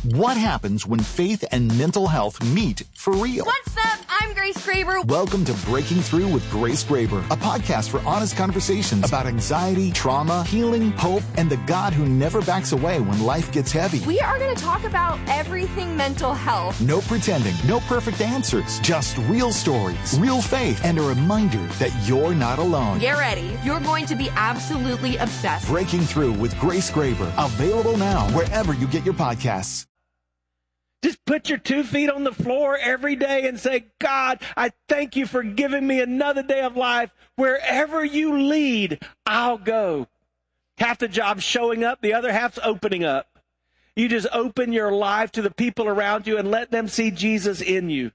What happens when faith and mental health meet for real? What's up? I'm Grace Graber. Welcome to Breaking Through with Grace Graber, a podcast for honest conversations about anxiety, trauma, healing, hope, and the God who never backs away when life gets heavy. We are going to talk about everything mental health. No pretending, no perfect answers, just real stories, real faith, and a reminder that you're not alone. Get ready. You're going to be absolutely obsessed. Breaking Through with Grace Graber, available now wherever you get your podcasts. Just put your 2 feet on the floor every day and say, God, I thank you for giving me another day of life. Wherever you lead, I'll go. Half the job's showing up, the other half's opening up. You just open your life to the people around you and let them see Jesus in you.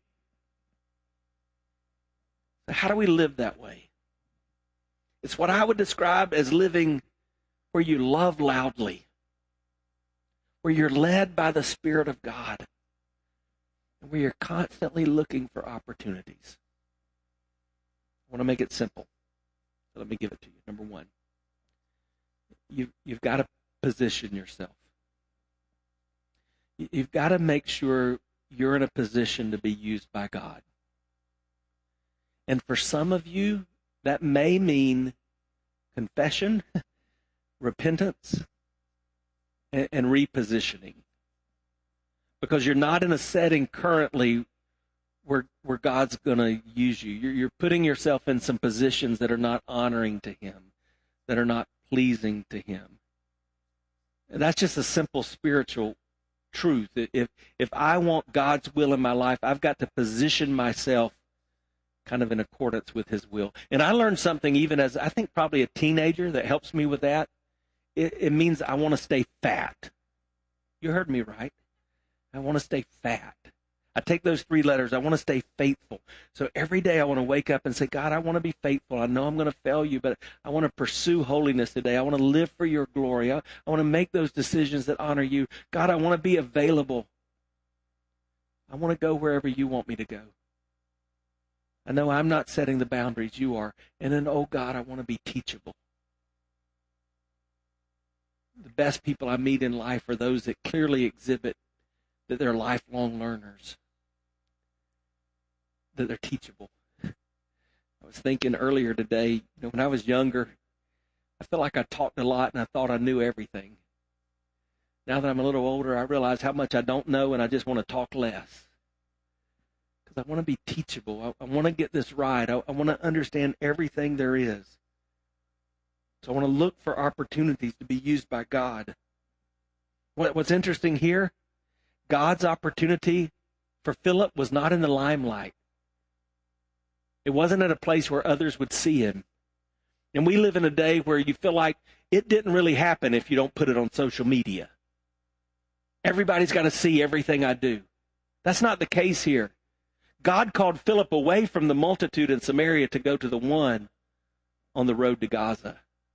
How do we live that way? It's what I would describe as living where you love loudly, where you're led by the Spirit of God, and where you're constantly looking for opportunities. I want to make it simple. So let me give it to you. Number one, you've got to position yourself. You've got to make sure you're in a position to be used by God. And for some of you, that may mean confession, repentance, and repositioning. Because you're not in a setting currently where God's going to use you. You're putting yourself in some positions that are not honoring to Him, that are not pleasing to Him. And that's just a simple spiritual truth. If I want God's will in my life, I've got to position myself kind of in accordance with His will. And I learned something even as, I think, probably a teenager that helps me with that. It means I want to stay fat. You heard me right. I want to stay fat. I take those 3 letters. I want to stay faithful. So every day I want to wake up and say, God, I want to be faithful. I know I'm going to fail you, but I want to pursue holiness today. I want to live for your glory. I want to make those decisions that honor you. God, I want to be available. I want to go wherever you want me to go. I know I'm not setting the boundaries, you are. And then, oh God, I want to be teachable. The best people I meet in life are those that clearly exhibit that they're lifelong learners, that they're teachable. I was thinking earlier today, when I was younger, I felt like I talked a lot and I thought I knew everything. Now that I'm a little older, I realize how much I don't know and I just want to talk less. Because I want to be teachable. I want to get this right. I want to understand everything there is. So I want to look for opportunities to be used by God. What's interesting here, God's opportunity for Philip was not in the limelight. It wasn't at a place where others would see him. And we live in a day where you feel like it didn't really happen if you don't put it on social media. Everybody's got to see everything I do. That's not the case here. God called Philip away from the multitude in Samaria to go to the one on the road to Gaza.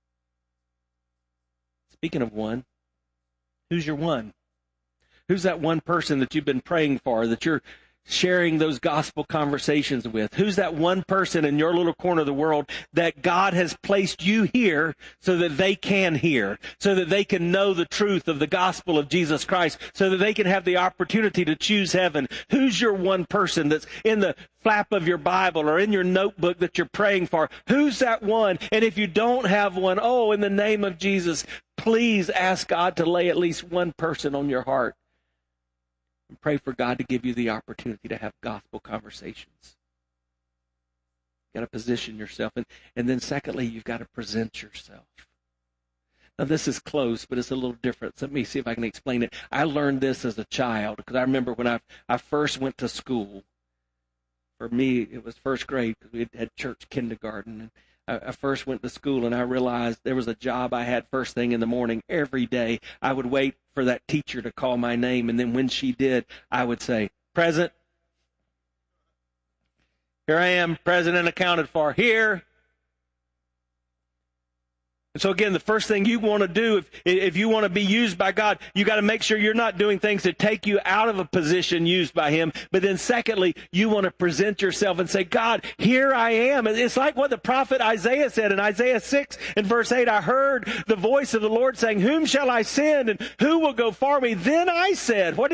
Speaking of one, who's your one? Who's that one person that you've been praying for, that you're sharing those gospel conversations with? Who's that one person in your little corner of the world that God has placed you here so that they can hear, so that they can know the truth of the gospel of Jesus Christ, so that they can have the opportunity to choose heaven? Who's your one person that's in the flap of your Bible or in your notebook that you're praying for? Who's that one? And if you don't have one, in the name of Jesus, please ask God to lay at least one person on your heart. And pray for God to give you the opportunity to have gospel conversations. You've got to position yourself. And then secondly, you've got to present yourself. Now, this is close, but it's a little different. So let me see if I can explain it. I learned this as a child because I remember when I first went to school. For me, it was first grade because we had church kindergarten. And I first went to school and I realized there was a job I had first thing in the morning every day. I would wait for that teacher to call my name, and then when she did, I would say, "Present. Here I am, present and accounted for. Here." And so again, the first thing you want to do, if you want to be used by God, you got to make sure you're not doing things that take you out of a position used by Him. But then secondly, you want to present yourself and say, God, here I am. And it's like what the prophet Isaiah said in Isaiah 6 and verse 8, I heard the voice of the Lord saying, whom shall I send and who will go for me? Then I said, what